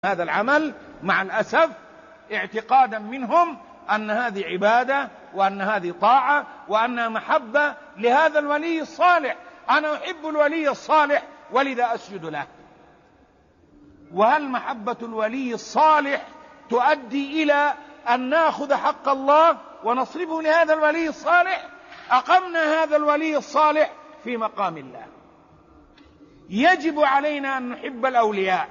هذا العمل مع الأسف اعتقادا منهم أن هذه عبادة وأن هذه طاعة وأنها محبة لهذا الولي الصالح. أنا أحب الولي الصالح ولذا أسجد له. وهل محبة الولي الصالح تؤدي إلى أن نأخذ حق الله ونصرفه لهذا الولي الصالح؟ أقمنا هذا الولي الصالح في مقام الله. يجب علينا أن نحب الأولياء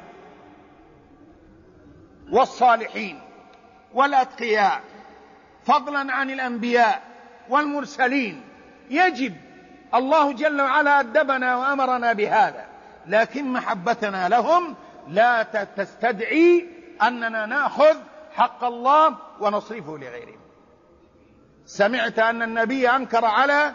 والصالحين والأتقياء فضلا عن الأنبياء والمرسلين. يجب، الله جل وعلا أدبنا وأمرنا بهذا، لكن محبتنا لهم لا تستدعي أننا نأخذ حق الله ونصرفه لغيره. سمعت أن النبي أنكر على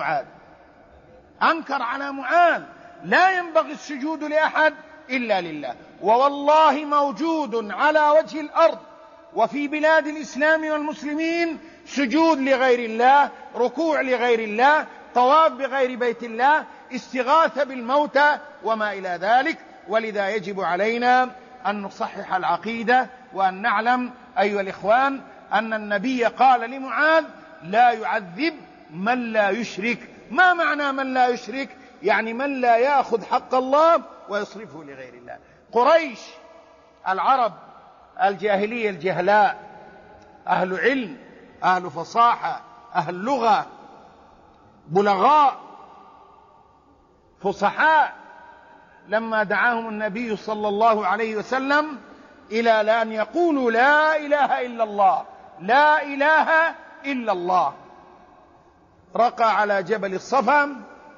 معاذ لا ينبغي السجود لأحد إلا لله. ووالله موجود على وجه الأرض وفي بلاد الإسلام والمسلمين سجود لغير الله، ركوع لغير الله، طواف بغير بيت الله، استغاثة بالموتى وما إلى ذلك. ولذا يجب علينا أن نصحح العقيدة وأن نعلم أيها الإخوان أن النبي قال لمعاذ: لا يعذب من لا يشرك. ما معنى من لا يشرك؟ يعني من لا يأخذ حق الله ويصرفه لغير الله. قريش، العرب الجاهلية الجهلاء، أهل علم، أهل فصاحة، أهل لغة، بلغاء، فصحاء، لما دعاهم النبي صلى الله عليه وسلم إلى أن يقولوا لا إله إلا الله، لا إله إلا الله، رقى على جبل الصفا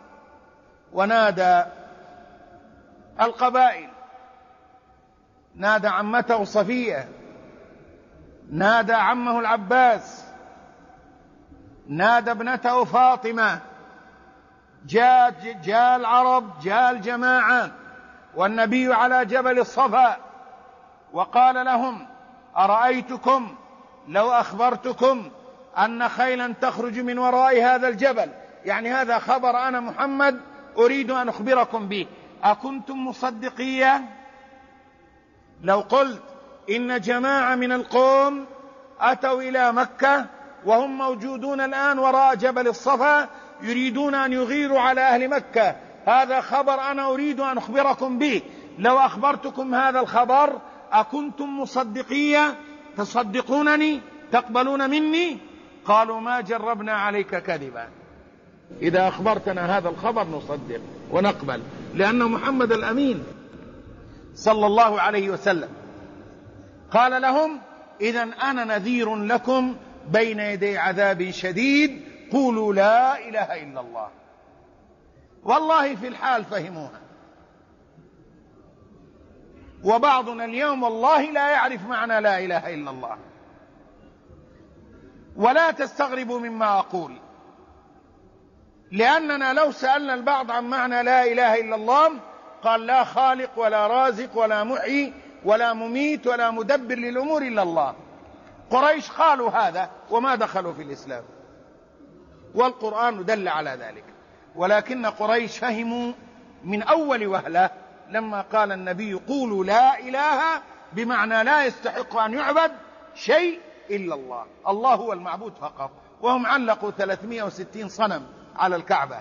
ونادى القبائل، نادى عمته صفية، نادى عمه العباس، نادى ابنته فاطمة، جاء العرب، جاء الجماعة، والنبي على جبل الصفا وقال لهم: أرأيتكم لو أخبرتكم أن خيلا تخرج من وراء هذا الجبل، يعني هذا خبر أنا محمد أريد أن أخبركم به، أكنتم مصدقية؟ لو قلت إن جماعة من القوم أتوا إلى مكة وهم موجودون الآن وراء جبل الصفا يريدون أن يغيروا على أهل مكة، هذا خبر أنا أريد أن أخبركم به، لو أخبرتكم هذا الخبر أكنتم مصدقية؟ تصدقونني؟ تقبلون مني؟ قالوا: ما جربنا عليك كذبا، إذا أخبرتنا هذا الخبر نصدق ونقبل، لأن محمد الأمين صلى الله عليه وسلم قال لهم: إذن أنا نذير لكم بين يدي عذاب شديد، قولوا لا إله إلا الله. والله في الحال فهموها، وبعضنا اليوم والله لا يعرف معنى لا إله إلا الله. ولا تستغربوا مما أقول، لأننا لو سألنا البعض عن معنى لا إله إلا الله قال: لا خالق ولا رازق ولا محيي ولا مميت ولا مدبر للأمور إلا الله. قريش قالوا هذا وما دخلوا في الإسلام، والقرآن دل على ذلك. ولكن قريش فهموا من أول وهلة لما قال النبي: قولوا لا إله، بمعنى لا يستحق أن يعبد شيء إلا الله، الله هو المعبود فقط. وهم علقوا 360 صنم على الكعبة،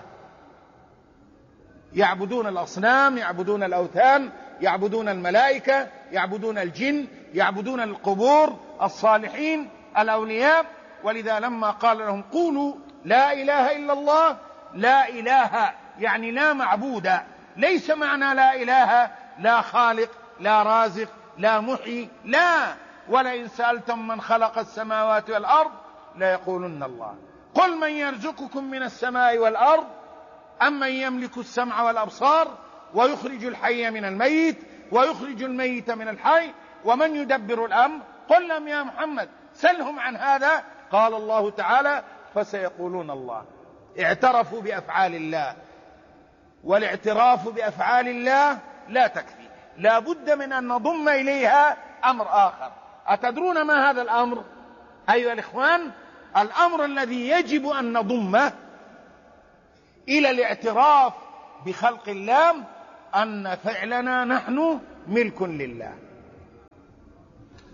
يعبدون الأصنام، يعبدون الأوثان، يعبدون الملائكة، يعبدون الجن، يعبدون القبور، الصالحين، الأولياء. ولذا لما قال لهم: قولوا لا إله إلا الله، لا إله يعني لا معبود، ليس معنى لا إله لا خالق لا رازق لا محيي، لا، ولئن سألتم من خلق السماوات والأرض ليقولن الله، قل من يرزقكم من السماء والأرض أم من يملك السمع والأبصار ويخرج الحي من الميت ويخرج الميت من الحي ومن يدبر الأمر، قل لهم يا محمد سلهم عن هذا. قال الله تعالى: فسيقولون الله. اعترفوا بأفعال الله، والاعتراف بأفعال الله لا تكفي، لا بد من أن نضم إليها أمر آخر. أتدرون ما هذا الأمر أيها الإخوان؟ الأمر الذي يجب أن نضمه إلى الاعتراف بخلق الله أن فعلنا نحن ملك لله.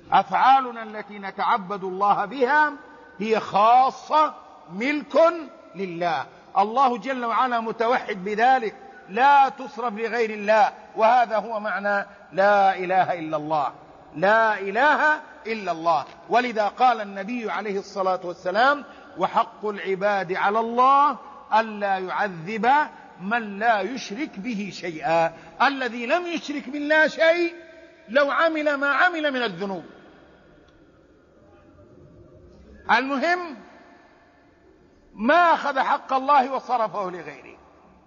أفعالنا التي نتعبد الله بها هي خاصة ملك لله. الله جل وعلا متوحد بذلك، لا تصرف لغير الله، وهذا هو معنى لا إله إلا الله. لا إله إلا الله. ولذا قال النبي عليه الصلاة والسلام: وحق العباد على الله ألا يعذب من لا يشرك به شيئا. الذي لم يشرك بالله شيء لو عمل ما عمل من الذنوب. المهم ما أخذ حق الله وصرفه لغيره،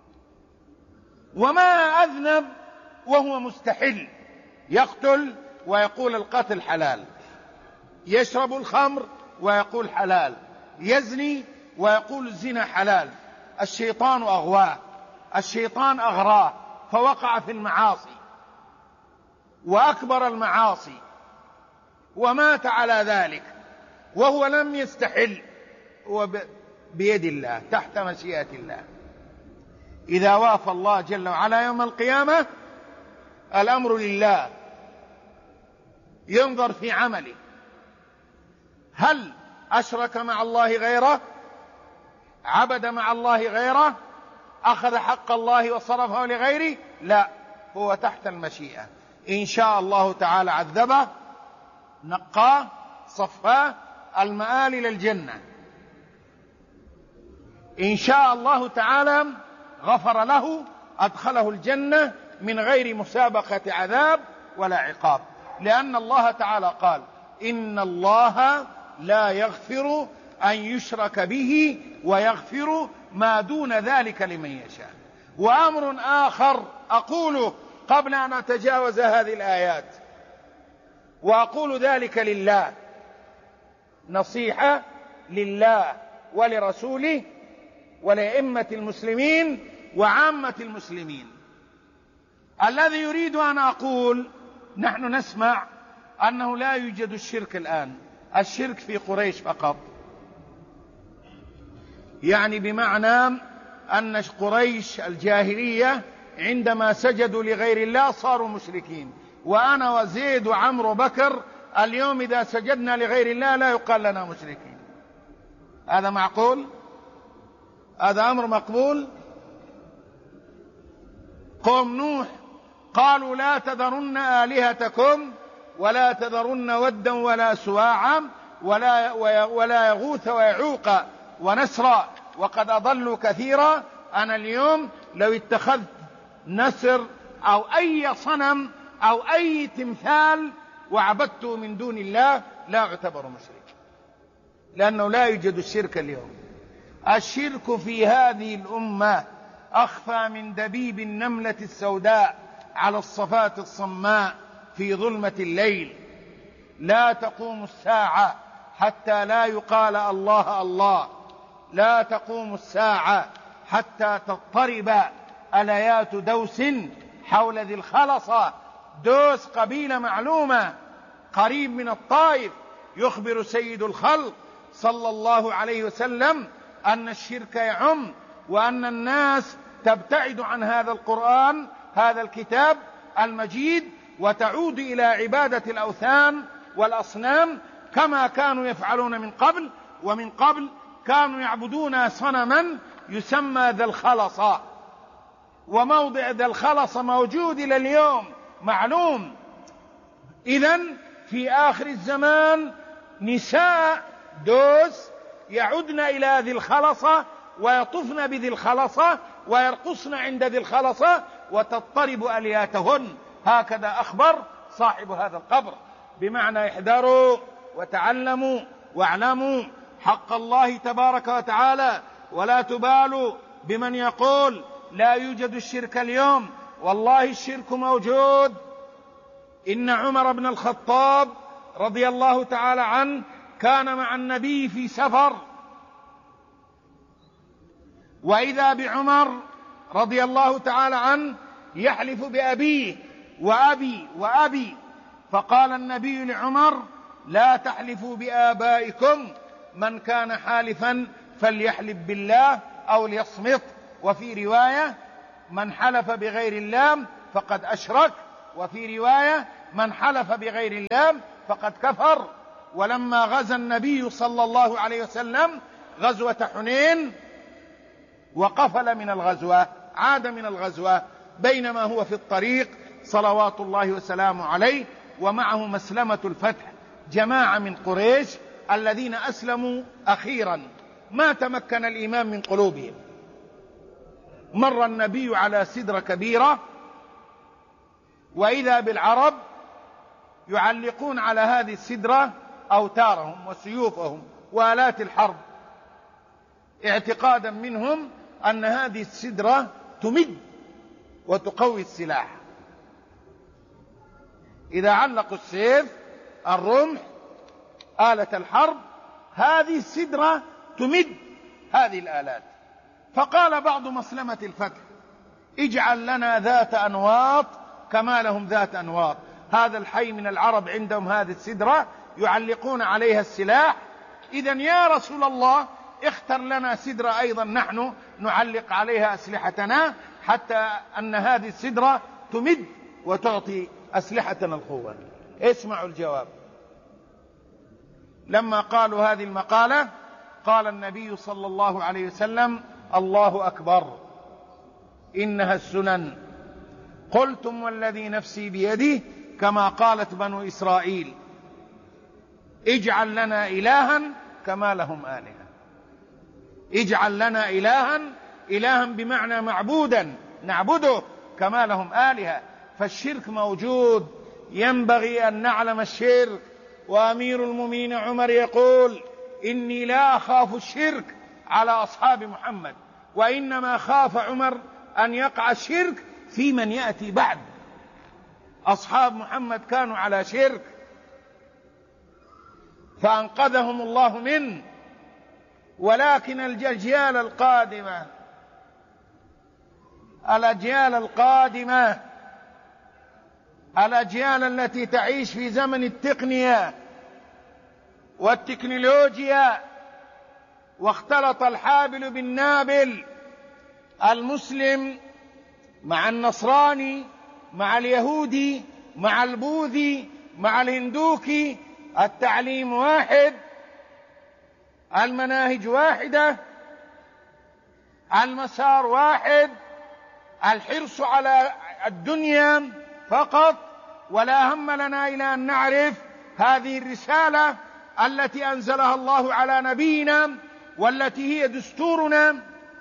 وما أذنب وهو مستحل، يقتل ويقول القتل حلال، يشرب الخمر ويقول حلال، يزني ويقول الزنا حلال. الشيطان أغواه، الشيطان أغراه فوقع في المعاصي وأكبر المعاصي ومات على ذلك وهو لم يستحل، هو بيد الله تحت مشيئة الله. إذا وافى الله جل وعلا يوم القيامة الأمر لله، ينظر في عمله، هل أشرك مع الله غيره؟ عبد مع الله غيره؟ أخذ حق الله وصرفه لغيره؟ لا، هو تحت المشيئة. إن شاء الله تعالى عذبه، نقاه، صفاه، المآل إلى الجنة. إن شاء الله تعالى غفر له، أدخله الجنة من غير مسابقة عذاب ولا عقاب، لأن الله تعالى قال: إن الله لا يغفر أن يشرك به ويغفر ما دون ذلك لمن يشاء. وأمر آخر أقوله قبل أن أتجاوز هذه الآيات، وأقول ذلك لله، نصيحة لله ولرسوله ولأئمة المسلمين وعامة المسلمين. الذي يريد أن أقول: نحن نسمع أنه لا يوجد الشرك الآن، الشرك في قريش فقط، يعني بمعنى أن قريش الجاهلية عندما سجدوا لغير الله صاروا مشركين، وأنا وزيد وعمرو بكر اليوم إذا سجدنا لغير الله لا يقال لنا مشركين. هذا معقول؟ هذا أمر مقبول؟ قوم نوح قالوا: لا تذرن آلهتكم ولا تذرن ودا ولا سواعا ولا يغوث ويعوق ونسرا وقد أضلوا كثيرا. أنا اليوم لو اتخذت نسر أو أي صنم أو أي تمثال وعبدته من دون الله لا أعتبر مشرك، لأنه لا يوجد الشرك اليوم. الشرك في هذه الأمة أخفى من دبيب النملة السوداء على الصفات الصماء في ظلمة الليل. لا تقوم الساعة حتى لا يقال الله الله، لا تقوم الساعة حتى تضطرب أليات دوس حول ذي الخلصة. دوس قبيلة معلومة قريب من الطائف. يخبر سيد الخلق صلى الله عليه وسلم أن الشرك يعم، وأن الناس تبتعد عن هذا القرآن، هذا الكتاب المجيد، وتعود إلى عبادة الأوثان والأصنام كما كانوا يفعلون من قبل. ومن قبل كانوا يعبدون صنما يسمى ذا الخلصة، وموضع ذا الخلصة موجود إلى اليوم معلوم. إذن في آخر الزمان نساء دوس يعدن إلى ذي الخلصة ويطفن بذي الخلصة ويرقصن عند ذي الخلصة وتضطرب ألياتهن. هكذا أخبر صاحب هذا القبر، بمعنى احذروا وتعلموا واعلموا حق الله تبارك وتعالى، ولا تبالوا بمن يقول لا يوجد الشرك اليوم. والله الشرك موجود. إن عمر بن الخطاب رضي الله تعالى عنه كان مع النبي في سفر، وإذا بعمر رضي الله تعالى عنه يحلف بأبيه وأبي وأبي، فقال النبي لعمر: لا تحلفوا بآبائكم، من كان حالفا فليحلف بالله أو ليصمت. وفي رواية: من حلف بغير الله فقد أشرك. وفي رواية: من حلف بغير الله فقد كفر. ولما غزا النبي صلى الله عليه وسلم غزوة حنين وقفل من الغزوة، عاد من الغزوة، بينما هو في الطريق صلوات الله وسلامه عليه ومعه مسلمة الفتح، جماعة من قريش الذين أسلموا أخيرا ما تمكن الإيمان من قلوبهم. مر النبي على سدرة كبيرة وإذا بالعرب يعلقون على هذه السدرة أوتارهم وسيوفهم وآلات الحرب، اعتقادا منهم أن هذه السدرة تمد وتقوي السلاح. إذا علقوا السيف، الرمح، آلة الحرب، هذه السدرة تمد هذه الآلات. فقال بعض مسلمة الفتح: اجعل لنا ذات أنواط كما لهم ذات أنواط. هذا الحي من العرب عندهم هذه السدرة يعلقون عليها السلاح، إذن يا رسول الله اختر لنا سدرة أيضا نحن نعلق عليها أسلحتنا، حتى أن هذه السدرة تمد وتعطي أسلحتنا القوة. اسمعوا الجواب. لما قالوا هذه المقالة قال النبي صلى الله عليه وسلم: الله أكبر، إنها السنن. قلتم والذي نفسي بيده كما قالت بنو إسرائيل: اجعل لنا إلها كما لهم آلهة. اجعل لنا إلها، إلها بمعنى معبودا نعبده كما لهم آلهة. فالشرك موجود، ينبغي أن نعلم الشرك. وأمير المؤمنين عمر يقول: إني لا أخاف الشرك على أصحاب محمد، وإنما خاف عمر أن يقع الشرك في من يأتي بعد. أصحاب محمد كانوا على شرك فأنقذهم الله منه، ولكن الأجيال القادمة، الأجيال التي تعيش في زمن التقنية والتكنولوجيا، واختلط الحابل بالنابل، المسلم مع النصراني مع اليهودي مع البوذي مع الهندوكي، التعليم واحد، المناهج واحدة، المسار واحد، الحرص على الدنيا فقط، ولا هم لنا إلى أن نعرف هذه الرسالة التي أنزلها الله على نبينا والتي هي دستورنا.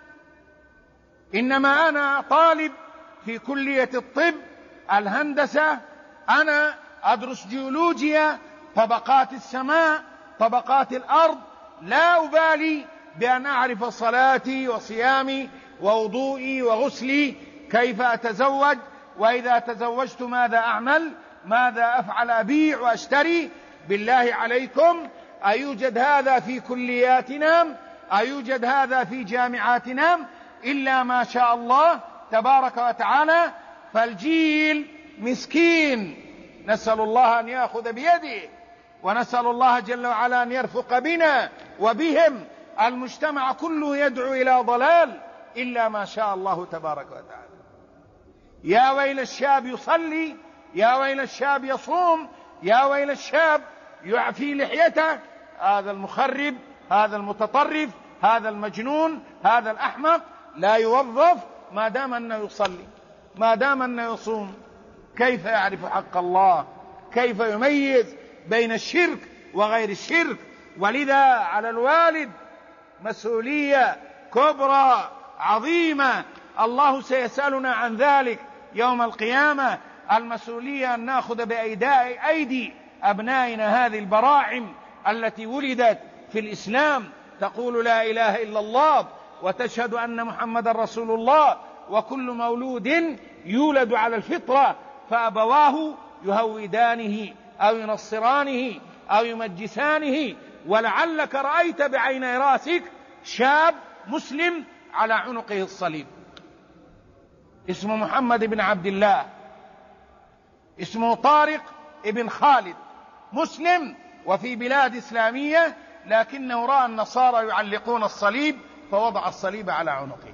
إنما أنا طالب في كلية الطب، الهندسة، أنا أدرس جيولوجيا، طبقات السماء، طبقات الأرض، لا أبالي بأن أعرف صلاتي وصيامي ووضوئي وغسلي، كيف أتزوج، وإذا تزوجت ماذا أعمل، ماذا أفعل، أبيع وأشتري. بالله عليكم، أيوجد هذا في كلياتنا؟ أيوجد هذا في جامعاتنا؟ إلا ما شاء الله تبارك وتعالى. فالجيل مسكين، نسأل الله أن يأخذ بيده، ونسأل الله جل وعلا أن يرفق بنا وبهم. المجتمع كله يدعو إلى ضلال إلا ما شاء الله تبارك وتعالى. يا ويل الشاب يصلي، يا ويل الشاب يصوم، يا ويل الشاب يعفي لحيته. هذا المخرب، هذا المتطرف، هذا المجنون، هذا الأحمق لا يوظف ما دام أنه يصلي، ما دام أنه يصوم. كيف يعرف حق الله؟ كيف يميز بين الشرك وغير الشرك؟ ولذا على الوالد مسؤولية كبرى عظيمة، الله سيسألنا عن ذلك يوم القيامة. المسؤولية أن نأخذ بأيدي أبنائنا هذه البراعم التي ولدت في الإسلام تقول لا إله إلا الله وتشهد أن محمد رسول الله، وكل مولود يولد على الفطرة، فأبواه يهودانه أو ينصرانه أو يمجسانه. ولعلك رأيت بعيني راسك شاب مسلم على عنقه الصليب، اسمه محمد بن عبد الله، اسمه طارق ابن خالد، مسلم وفي بلاد إسلامية، لكنه رأى النصارى يعلقون الصليب فوضع الصليب على عنقه.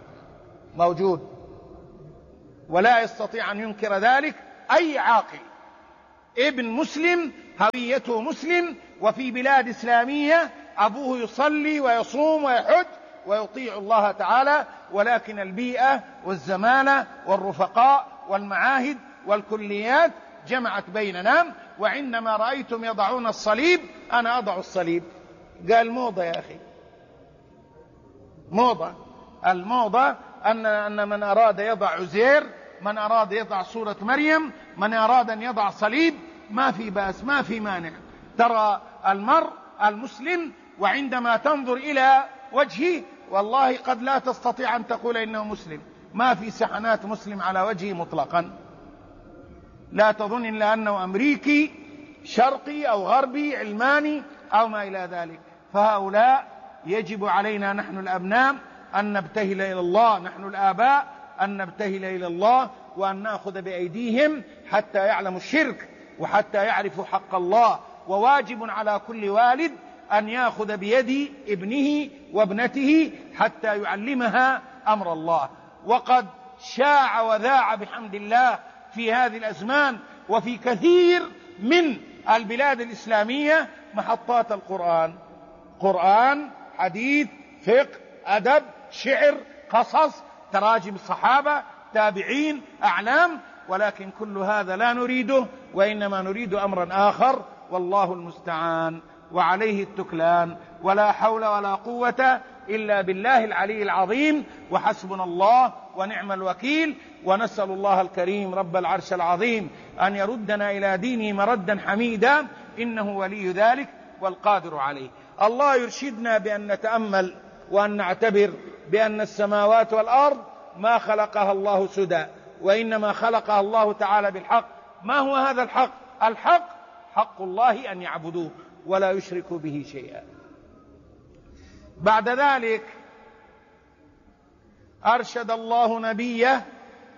موجود، ولا يستطيع أن ينكر ذلك أي عاقل. ابن مسلم هويته مسلم، وفي بلاد إسلامية أبوه يصلي ويصوم ويحج ويطيع الله تعالى، ولكن البيئة والزمالة والرفقاء والمعاهد والكليات جمعت بيننا. وعندما رأيتم يضعون الصليب أنا أضع الصليب. قال موضة يا أخي، موضة. الموضة أن من أراد يضع عزير، من أراد يضع صورة مريم، من أراد أن يضع صليب، ما في بأس، ما في مانع. ترى المرء المسلم وعندما تنظر إلى وجهه والله قد لا تستطيع أن تقول إنه مسلم. ما في سحنات مسلم على وجهه مطلقا. لا تظن إلا أنه أمريكي شرقي أو غربي علماني أو ما إلى ذلك. فهؤلاء يجب علينا نحن الأبناء أن نبتهل إلى الله، نحن الآباء أن نبتهل إلى الله، وأن نأخذ بأيديهم حتى يعلموا الشرك وحتى يعرفوا حق الله. وواجب على كل والد أن يأخذ بيد ابنه وابنته حتى يعلمها أمر الله. وقد شاع وذاع بحمد الله في هذه الأزمان وفي كثير من البلاد الإسلامية محطات القرآن، قرآن، حديث، فقه، أدب، شعر، قصص، تراجم الصحابة، تابعين، أعلام. ولكن كل هذا لا نريده، وإنما نريد أمرا آخر، والله المستعان وعليه التكلان، ولا حول ولا قوة إلا بالله العلي العظيم، وحسبنا الله ونعم الوكيل. ونسأل الله الكريم رب العرش العظيم أن يردنا إلى دينه مردا حميدا، إنه ولي ذلك والقادر عليه. الله يرشدنا بأن نتأمل وأن نعتبر بأن السماوات والأرض ما خلقها الله سدى، وإنما خلقها الله تعالى بالحق. ما هو هذا الحق؟ الحق حق الله أن يعبدوه ولا يشركوا به شيئا. بعد ذلك أرشد الله نبيه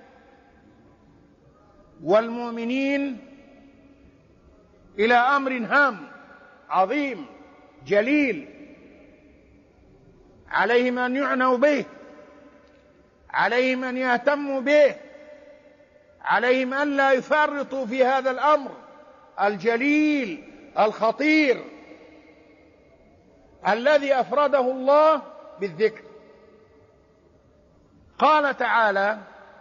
والمؤمنين إلى أمر هام عظيم جليل عليهم أن يعنوا به، عليهم أن يهتموا به، عليهم أن لا يفرطوا في هذا الأمر الجليل الخطير الذي أفرده الله بالذكر. قال تعالى: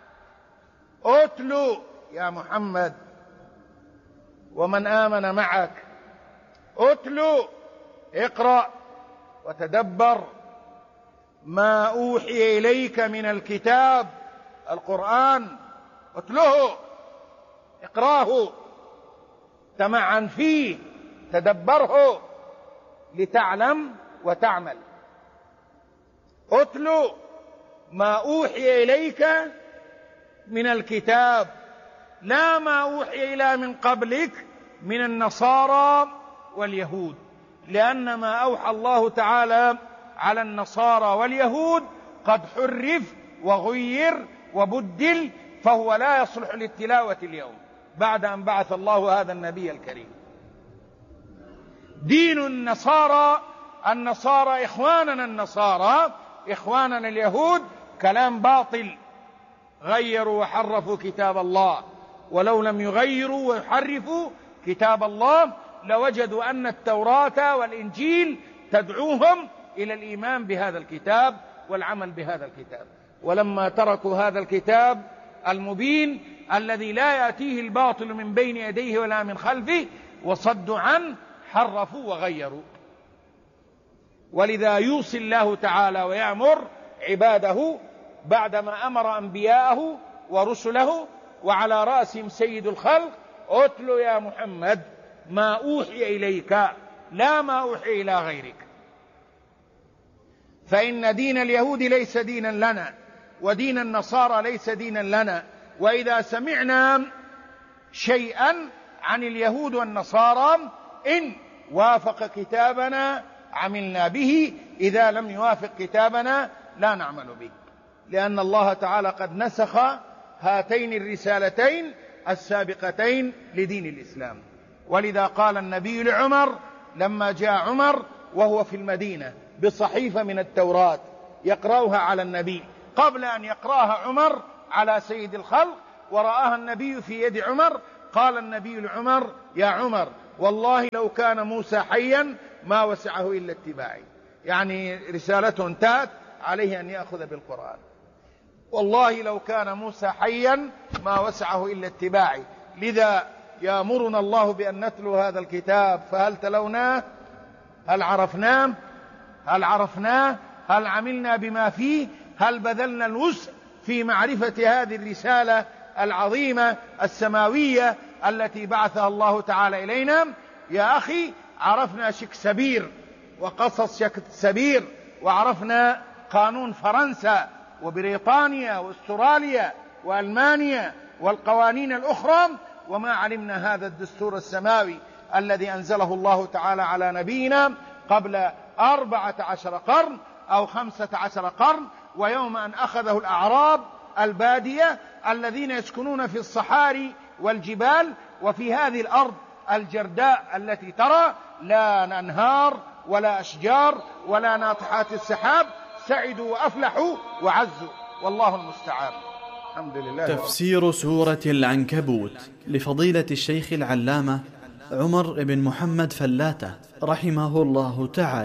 اتلو يا محمد ومن آمن معك، اتلو، اقرأ وتدبر ما أوحي إليك من الكتاب القرآن، اتلوه، اقراه، تمعن فيه، تدبره لتعلم وتعمل. اتلو ما أوحي إليك من الكتاب، لا ما أوحي إلى من قبلك من النصارى واليهود، لأن ما أوحى الله تعالى على النصارى واليهود قد حرف وغير وبدل، فهو لا يصلح للتلاوة اليوم بعد أن بعث الله هذا النبي الكريم. دين النصارى إخواننا النصارى، إخواننا اليهود، كلام باطل، غيروا وحرفوا كتاب الله. ولو لم يغيروا ويحرفوا كتاب الله لوجدوا أن التوراة والإنجيل تدعوهم إلى الإيمان بهذا الكتاب والعمل بهذا الكتاب. ولما تركوا هذا الكتاب المبين الذي لا يأتيه الباطل من بين يديه ولا من خلفه وصدوا عنه، حرفوا وغيروا. ولذا يوصي الله تعالى ويأمر عباده بعدما أمر أنبياءه ورسله وعلى رأسهم سيد الخلق: اتل يا محمد ما أوحي إليك، لا ما أوحي إلى غيرك. فإن دين اليهود ليس دينا لنا، ودين النصارى ليس دينا لنا. وإذا سمعنا شيئا عن اليهود والنصارى إن وافق كتابنا عملنا به، إذا لم يوافق كتابنا لا نعمل به، لأن الله تعالى قد نسخ هاتين الرسالتين السابقتين لدين الإسلام. ولذا قال النبي لعمر لما جاء عمر وهو في المدينة بصحيفة من التوراة يقرأها على النبي، قبل أن يقرأها عمر على سيد الخلق ورآها النبي في يد عمر، قال النبي لعمر: يا عمر، والله لو كان موسى حيا ما وسعه إلا اتباعي. يعني رسالته انتهت، عليه أن يأخذ بالقرآن. والله لو كان موسى حيا ما وسعه إلا اتباعي. لذا يأمرنا الله بأن نتلو هذا الكتاب، فهل تلوناه؟ هل عرفناه؟ هل عملنا بما فيه؟ هل بذلنا الوسع في معرفة هذه الرسالة العظيمة السماوية التي بعثها الله تعالى إلينا؟ يا أخي، عرفنا شكسبير وقصص شكسبير، وعرفنا قانون فرنسا وبريطانيا واستراليا وألمانيا والقوانين الأخرى، وما علمنا هذا الدستور السماوي الذي أنزله الله تعالى على نبينا قبل 14 قرن أو 15 قرن. ويوم أن أخذه الأعراب البادية الذين يسكنون في الصحاري والجبال وفي هذه الأرض الجرداء التي ترى لا أنهار ولا أشجار ولا ناطحات السحاب، سعدوا وأفلحوا وعزوا، والله المستعان. الحمد لله. تفسير سورة العنكبوت لفضيلة الشيخ العلامة عمر بن محمد فلاتة رحمه الله تعالى.